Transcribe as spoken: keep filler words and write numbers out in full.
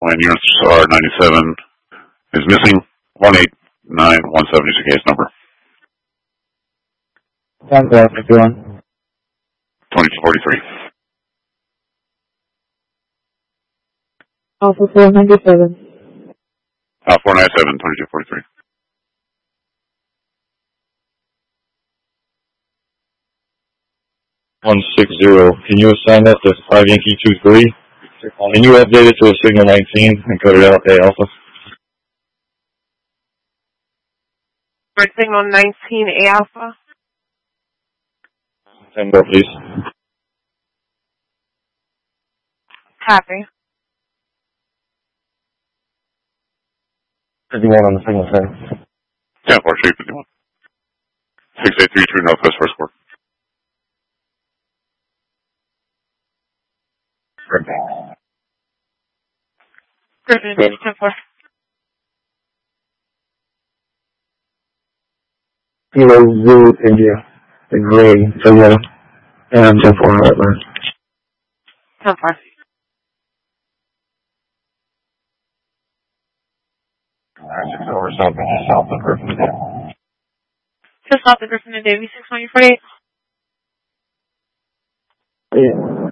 when units R ninety-seven is missing. one eight nine one seven is the case number. One thousand fifty-one. twenty-two forty-three. Alpha four ninety-seven. Uh, four ninety-seven, twenty-two forty-three. one six zero. Can you assign that to five Yankee two three? Can you update it to a signal nineteen and code it out A Alpha? For signal nineteen A Alpha? ten more, please. Copy. fifty-one on the signal ten. ten four, shape fifty-one. six eight three two Northwest First Court. Griffin, ten four. Kilo Zulu India. The gray, so yellow. And ten four right line. ten four. Six over something, just south of Griffin. Just south of Griffin and Davy, six one forty-eight. Yeah.